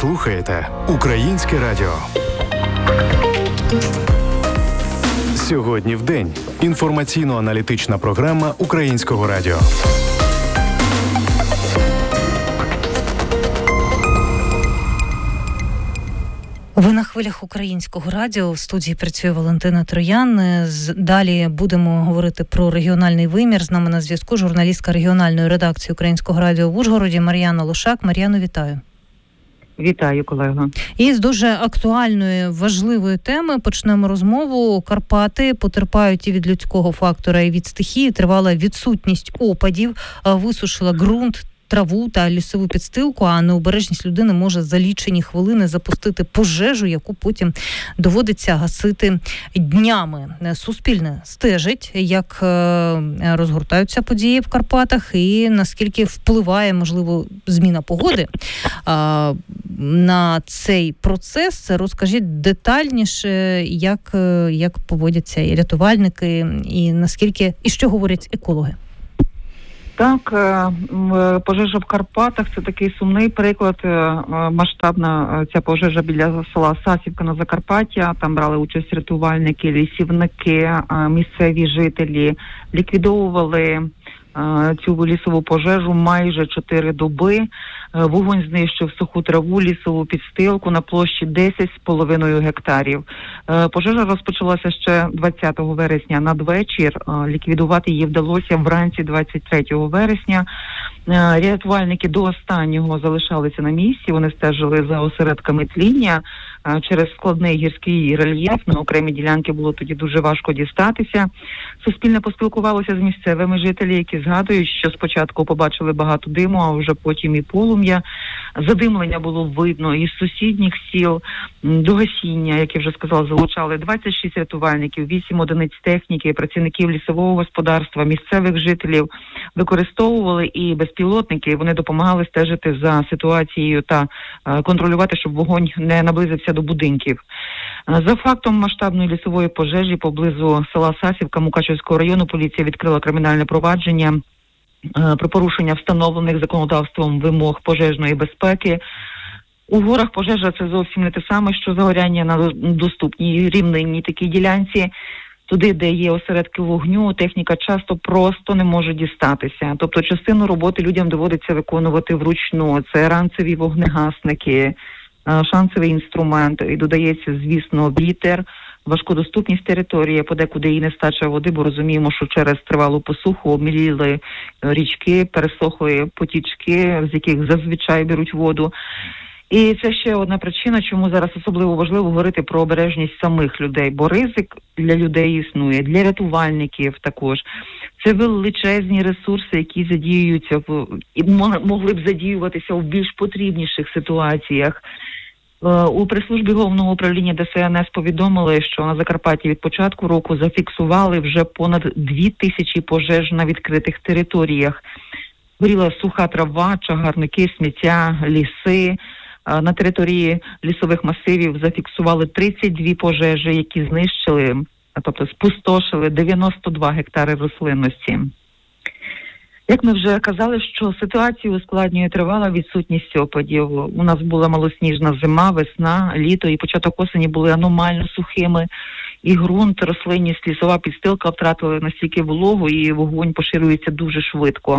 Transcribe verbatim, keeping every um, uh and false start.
слухаєте Українське радіо. Сьогодні в день. Інформаційно-аналітична програма Українського радіо. Ви на хвилях Українського радіо. В студії працює Валентина Троян. Далі будемо говорити про регіональний вимір. З нами на зв'язку журналістка регіональної редакції Українського радіо в Ужгороді Мар'яна Лошак. Мар'яно, вітаю. Вітаю, колего. І з дуже актуальної, важливої теми почнемо розмову. Карпати потерпають і від людського фактора, і від стихії. Тривала відсутність опадів, висушила ґрунт, траву та лісову підстилку, а необережність людини може за лічені хвилини запустити пожежу, яку потім доводиться гасити днями. Суспільне стежить, як розгортаються події в Карпатах і наскільки впливає, можливо, зміна погоди на цей процес. Розкажіть детальніше, як, як поводяться і рятувальники, і наскільки, і що говорять екологи. Так, пожежа в Карпатах – це такий сумний приклад. Масштабна ця пожежа біля села Сасівка на Закарпаття. Там брали участь рятувальники, лісівники, місцеві жителі. Ліквідовували цю лісову пожежу майже чотири доби. Вогонь знищив суху траву, лісову підстилку на площі десять з половиною гектарів. Пожежа розпочалася ще двадцятого вересня надвечір. Ліквідувати її вдалося вранці двадцять третього вересня. Рятувальники до останнього залишалися на місці. Вони стежили за осередками тління. Через складний гірський рельєф на окремі ділянки було тоді дуже важко дістатися. Суспільне поспілкувалося з місцевими жителями, які згадують, що спочатку побачили багато диму, а вже потім і полум'я. Задимлення було видно із сусідніх сіл. До гасіння, як я вже сказала, залучали двадцять шість рятувальників, вісім одиниць техніки, працівників лісового господарства, місцевих жителів. Використовували і безпілотники. Вони допомагали стежити за ситуацією та контролювати, щоб вогонь не наблизився до будинків. За фактом масштабної лісової пожежі поблизу села Сасівка Мукачівського району поліція відкрила кримінальне провадження про порушення встановлених законодавством вимог пожежної безпеки. У горах пожежа – це зовсім не те саме, що загоряння на доступній рівнинній такій ділянці. Туди, де є осередки вогню, техніка часто просто не може дістатися. Тобто частину роботи людям доводиться виконувати вручну. Це ранцеві вогнегасники, шансовий інструмент. І додається, звісно, вітер, важкодоступність території, подекуди і нестача води, бо розуміємо, що через тривалу посуху обміліли річки, пересохли потічки, з яких зазвичай беруть воду. І це ще одна причина, чому зараз особливо важливо говорити про обережність самих людей, бо ризик для людей існує, для рятувальників також. Це величезні ресурси, які задіюються в і могли б задіюватися в більш потрібніших ситуаціях. У прес-службі Головного управління Де Се Ен Ес повідомили, що на Закарпатті від початку року зафіксували вже понад дві тисячі пожеж на відкритих територіях. Горіла суха трава, чагарники, сміття, ліси. На території лісових масивів зафіксували тридцять дві пожежі, які знищили, тобто спустошили дев'яносто два гектари рослинності. Як ми вже казали, що ситуацію ускладнює тривала відсутність опадів. У нас була малосніжна зима, весна, літо і початок осені були аномально сухими. І ґрунт, рослинність, лісова підстилка втратили настільки вологу, і вогонь поширюється дуже швидко.